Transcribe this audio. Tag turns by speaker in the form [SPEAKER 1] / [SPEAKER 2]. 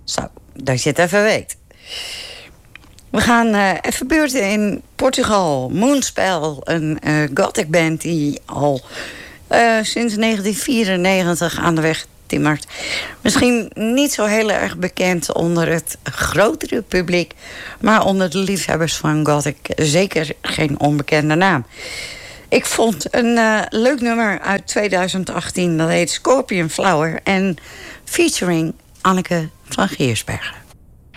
[SPEAKER 1] Zo, dat je het even weet. We gaan even beurten in Portugal. Moonspell, een gothic band die al sinds 1994 aan de weg timmert. Misschien niet zo heel erg bekend onder het grotere publiek, maar onder de liefhebbers van gothic zeker geen onbekende naam. Ik vond een leuk nummer uit 2018, dat heet Scorpion Flower en featuring Anneke van Giersbergen.